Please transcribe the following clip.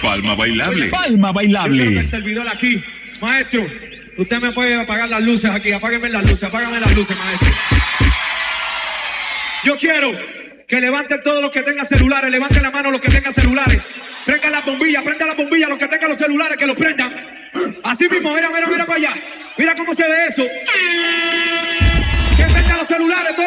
Palma Bailable. Palma Bailable. Yo quiero que el servidor aquí, maestro, usted me puede apagar las luces aquí, apágame las luces, maestro. Yo quiero que levanten todos los que tengan celulares, levanten la mano los que tengan celulares, prenda las bombillas, los que tengan los celulares, que los prendan. Así mismo, mira para allá, mira cómo se ve eso. Que prendan los celulares.